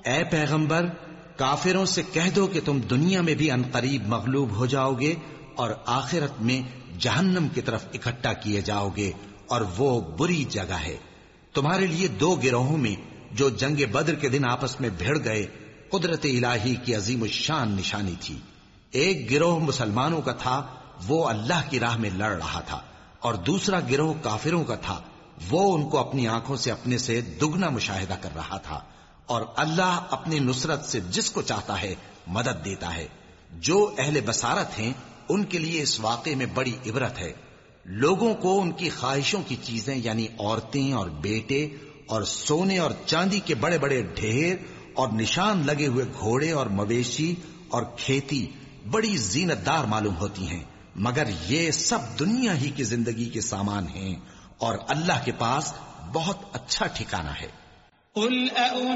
ए पैगंबर, काफिरों से कह दो कि तुम दुनिया में भी अनकरीब मगलूब हो जाओगे और आखिरत में जहन्नम की तरफ इकट्ठा किए जाओगे, और वो बुरी जगह है। तुम्हारे लिए दो गिरोहों में जो जंगे बद्र के दिन आपस में भिड़ गए, कुदरत इलाही की अजीम शान निशानी थी। एक गिरोह मुसलमानों का था, वो अल्लाह की राह में लड़ रहा था, और दूसरा गिरोह काफिरों का था, वो उनको अपनी आंखों से अपने से दुगना मुशाहिदा कर रहा था। और अल्लाह अपनी नुसरत से जिसको चाहता है मदद देता है। जो अहले बसारत हैं उनके लिए इस वाक़े में बड़ी इबरत है। लोगों को उनकी ख्वाहिशों की चीजें यानी औरतें और बेटे और सोने और चांदी के बड़े बड़े ढेर और निशान लगे हुए घोड़े और मवेशी और खेती बड़ी जीनतदार मालूम होती हैं, मगर ये सब दुनिया ही की जिंदगी के सामान हैं और अल्लाह के पास बहुत अच्छा ठिकाना है।